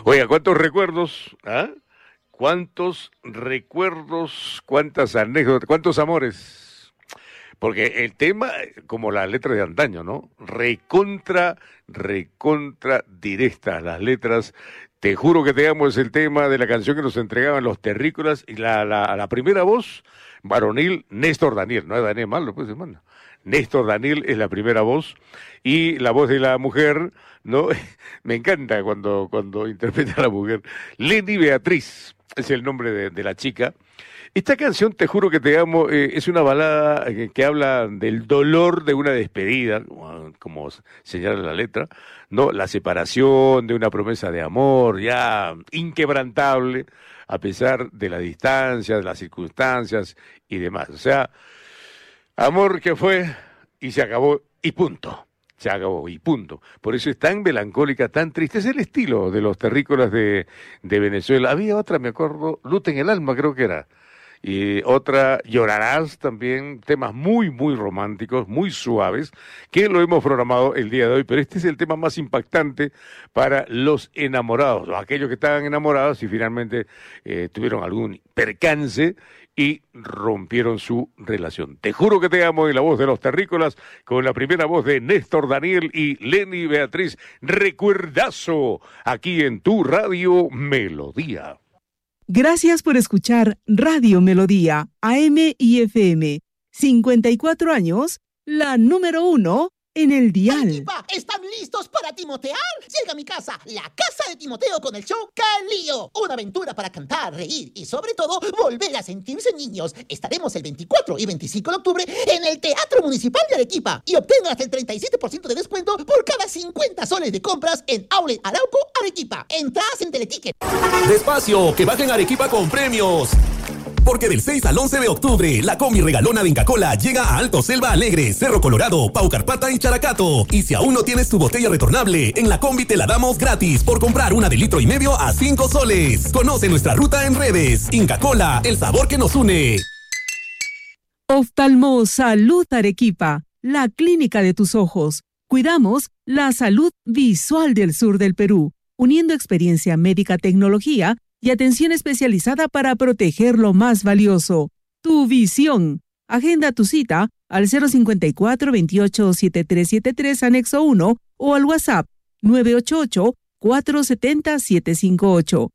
Oiga, ¿cuántos recuerdos? ¿Ah? ¿Cuántos recuerdos? ¿Cuántas anécdotas? ¿Cuántos amores? Porque el tema, como las letras de antaño, ¿no? Recontra directas las letras. Te juro que te amo es el tema de la canción que nos entregaban los terrícolas y la primera voz varonil, Néstor Daniel, no es Daniel Malo, pues hermano. Néstor Daniel es la primera voz y la voz de la mujer, ¿no? Me encanta cuando interpreta a la mujer. Lenny Beatriz es el nombre de la chica. Esta canción, Te juro que te amo, es una balada que habla del dolor de una despedida, como señala la letra, ¿no? La separación de una promesa de amor ya inquebrantable, a pesar de la distancia, de las circunstancias y demás. O sea, amor que fue y se acabó y punto. Se acabó y punto. Por eso es tan melancólica, tan triste. Es el estilo de los terrícolas de Venezuela. Había otra, me acuerdo, Luta en el alma creo que era. Y otra, Llorarás también, temas muy románticos, muy suaves, que lo hemos programado el día de hoy, pero este es el tema más impactante para los enamorados, aquellos que estaban enamorados y finalmente tuvieron algún percance y rompieron su relación. Te juro que te amo, en la voz de los terrícolas, con la primera voz de Néstor Daniel y Lenny Beatriz. Recuerdazo, aquí en tu Radio Melodía. Gracias por escuchar Radio Melodía, AM y FM. 54 años, la número 1 en el dial. Arequipa, ¿están listos para timotear? Llega a mi casa, la casa de Timoteo, con el show Calío. Una aventura para cantar, reír y sobre todo volver a sentirse niños. Estaremos el 24 y 25 de octubre en el Teatro Municipal de Arequipa y obtengan hasta el 37% de descuento por cada 50 soles de compras en Outlet Arauco, Arequipa. Entradas en Teleticket. Despacio, que bajen Arequipa con premios. Porque del 6 al 11 de octubre, la combi regalona de Inca Kola llega a Alto Selva Alegre, Cerro Colorado, Paucarpata y Characato. Y si aún no tienes tu botella retornable, en la combi te la damos gratis por comprar una de 1,5 litros a 5 soles. Conoce nuestra ruta en redes. Inca Kola, el sabor que nos une. Oftalmo Salud Arequipa, la clínica de tus ojos. Cuidamos la salud visual del sur del Perú, uniendo experiencia médica, tecnología y atención especializada para proteger lo más valioso, tu visión. Agenda tu cita al 054-28-7373 anexo 1 o al WhatsApp 988-470-758.